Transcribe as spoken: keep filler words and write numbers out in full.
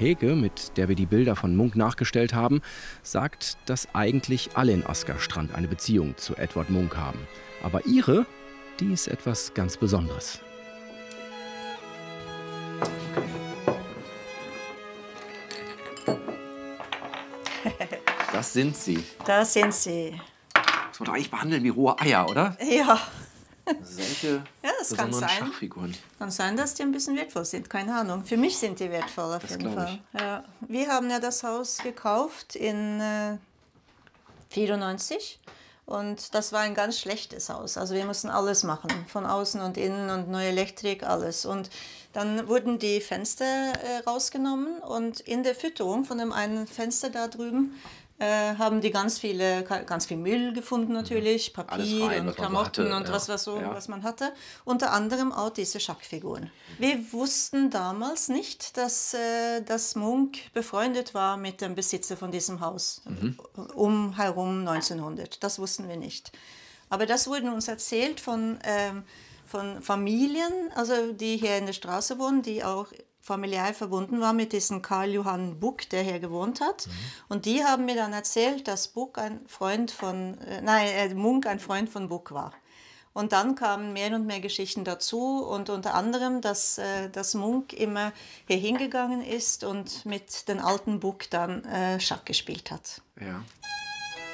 Hege, mit der wir die Bilder von Munch nachgestellt haben, sagt, dass eigentlich alle in Askerstrand eine Beziehung zu Edvard Munch haben. Aber ihre, die ist etwas ganz Besonderes. Das sind sie. Das sind sie. Das muss man doch eigentlich behandeln wie rohe Eier, oder? Ja. Solche Ja, das kann besonderen sein. Schachfiguren. Kann sein, dass die ein bisschen wertvoll sind. Keine Ahnung. Für mich sind die wertvoll auf Das jeden glaub Fall. Ja. Wir haben ja das Haus gekauft in äh, vierundneunzig. Und das war ein ganz schlechtes Haus. Also wir mussten alles machen, von außen und innen und neue Elektrik, alles. Und dann wurden die Fenster äh, rausgenommen und in der Fütterung von dem einen Fenster da drüben äh, haben die ganz viele, ganz viel Müll gefunden natürlich, Papier rein, und was man so Klamotten hatte, und ja. was, was, so, Ja. was man hatte. Unter anderem auch diese Schackfiguren. Wir wussten damals nicht, dass, äh, dass Munch befreundet war mit dem Besitzer von diesem Haus, Mhm. um herum neunzehnhundert. Das wussten wir nicht. Aber das wurde uns erzählt von, ähm, von Familien, also die hier in der Straße wohnen, die auch familiär verbunden war mit diesem Karl Johann Buck, der hier gewohnt hat. Mhm. Und die haben mir dann erzählt, dass Buck ein Freund von, äh, nein, äh, Munch ein Freund von Buck war. Und dann kamen mehr und mehr Geschichten dazu und unter anderem, dass, äh, dass Munch immer hier hingegangen ist und mit den alten Buck dann äh, Schach gespielt hat. Ja.